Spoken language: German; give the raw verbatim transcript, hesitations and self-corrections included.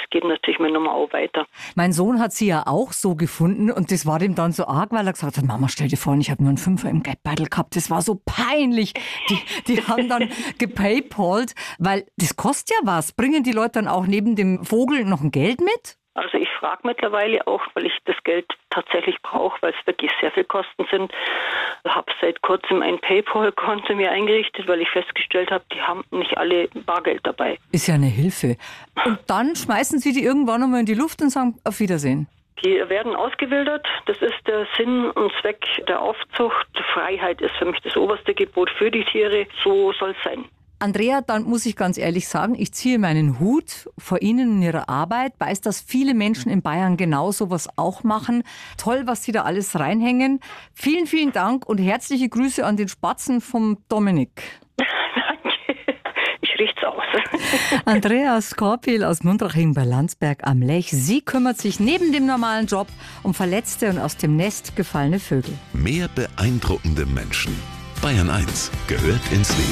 geht natürlich meine Nummer auch weiter. Mein Sohn hat sie ja auch so gefunden und das war dem dann so arg, weil er gesagt hat, Mama, stell dir vor, ich habe nur einen Fünfer im Geldbeutel gehabt. Das war so peinlich. Die, die haben dann gepaypalt, weil das kostet ja was. Bringen die Leute dann auch neben dem Vogel noch ein Geld mit? Also ich frage mittlerweile auch, weil ich das Geld tatsächlich brauche, weil es wirklich sehr viel Kosten sind. Ich habe seit kurzem ein PayPal-Konto mir eingerichtet, weil ich festgestellt habe, die haben nicht alle Bargeld dabei. Ist ja eine Hilfe. Und dann schmeißen sie die irgendwann einmal in die Luft und sagen auf Wiedersehen. Die werden ausgewildert. Das ist der Sinn und Zweck der Aufzucht. Freiheit ist für mich das oberste Gebot für die Tiere. So soll es sein. Andrea, dann muss ich ganz ehrlich sagen, ich ziehe meinen Hut vor Ihnen und Ihrer Arbeit. Weiß, dass viele Menschen in Bayern genau sowas auch machen. Toll, was Sie da alles reinhängen. Vielen, vielen Dank und herzliche Grüße an den Spatzen vom Dominik. Danke. Ich richt's aus. Andrea Skorpil aus Mundraching bei Landsberg am Lech. Sie kümmert sich neben dem normalen Job um verletzte und aus dem Nest gefallene Vögel. Mehr beeindruckende Menschen. Bayern eins gehört ins Leben.